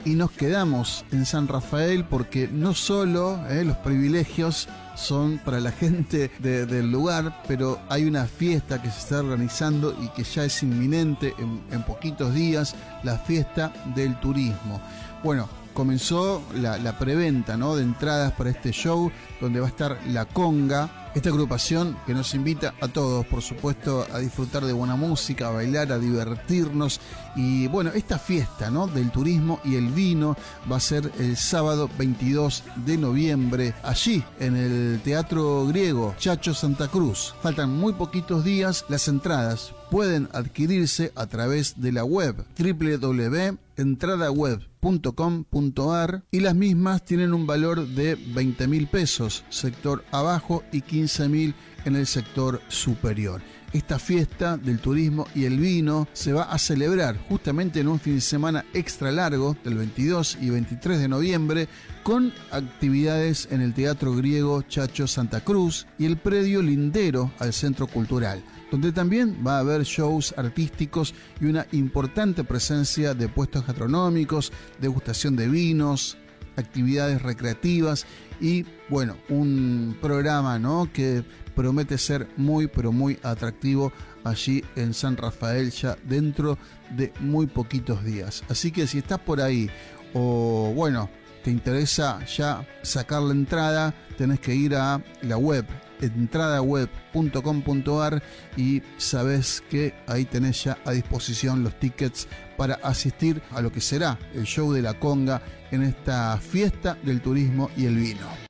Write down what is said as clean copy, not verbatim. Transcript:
y nos quedamos en San Rafael porque no solo los privilegios son para la gente del lugar, pero hay una fiesta que se está organizando y que ya es inminente en poquitos días, la fiesta del turismo. Bueno, comenzó la preventa, ¿no?, de entradas para este show donde va a estar La Conga, esta agrupación que nos invita a todos, por supuesto, a disfrutar de buena música, a bailar, a divertirnos. Y bueno, esta fiesta, ¿no?, del turismo y el vino va a ser el sábado 22 de noviembre, allí en el Teatro Griego Chacho Santa Cruz. Faltan muy poquitos días. Las entradas pueden adquirirse a través de la web www.entradaweb.com.ar y las mismas tienen un valor de 20.000 pesos, sector abajo, y 15.000 en el sector superior. Esta fiesta del turismo y el vino se va a celebrar justamente en un fin de semana extra largo del 22 y 23 de noviembre con actividades en el Teatro Griego Chacho Santa Cruz y el predio lindero al Centro Cultural, donde también va a haber shows artísticos y una importante presencia de puestos gastronómicos, degustación de vinos, actividades recreativas y, bueno, un programa, ¿no?, que promete ser muy, pero muy atractivo allí en San Rafael ya dentro de muy poquitos días. Así que si estás por ahí o, bueno, te interesa ya sacar la entrada, tenés que ir a la web entradaweb.com.ar y sabés que ahí tenés ya a disposición los tickets para asistir a lo que será el show de La Conga en esta fiesta del turismo y el vino.